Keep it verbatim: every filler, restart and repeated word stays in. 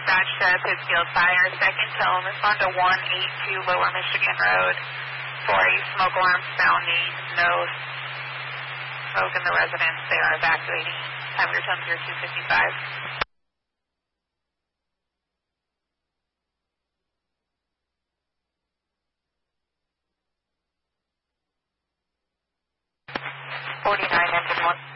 dispatch to Pittsfield Fire. Second tone, respond to one eighty-two Lower Michigan Road for a smoke alarm sounding. No smoke in the residence. They are evacuating. Have your tone zero two fifty-five. forty-nine, engine one.